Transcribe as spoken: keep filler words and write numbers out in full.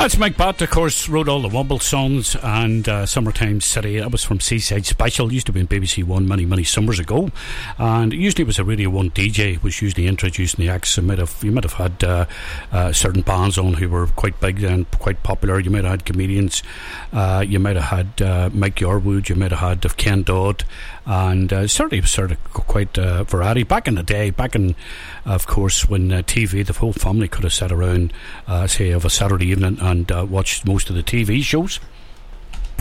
That's Mike Batt, of course, wrote all the Womble songs, and uh, Summertime City. That was from Seaside Special. It used to be in B B C One many, many summers ago. And usually it was a Radio One D J was usually introducing the acts. You might have, you might have had uh, uh, certain bands on who were quite big and quite popular. You might have had comedians. Uh, you might have had uh, Mike Yarwood. You might have had of Ken Dodd. And uh, certainly it was sort of quite a uh, variety. Back in the day, back in, of course, when uh, T V, the whole family could have sat around, uh, say, of a Saturday evening and uh, watched most of the T V shows.